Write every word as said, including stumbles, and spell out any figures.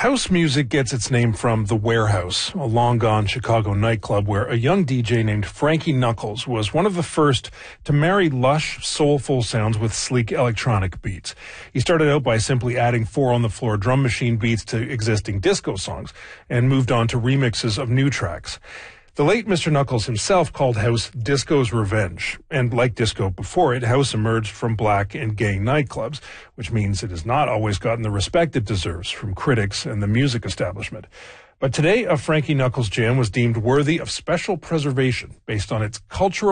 House music gets its name from The Warehouse, a long-gone Chicago nightclub where a young D J named Frankie Knuckles was one of the first to marry lush, soulful sounds with sleek electronic beats. He started out by simply adding four-on-the-floor drum machine beats to existing disco songs and moved on to remixes of new tracks. The late Mister Knuckles himself called house disco's revenge, and like disco before it, house emerged from black and gay nightclubs, which means it has not always gotten the respect it deserves from critics and the music establishment. But today, a Frankie Knuckles jam was deemed worthy of special preservation based on its cultural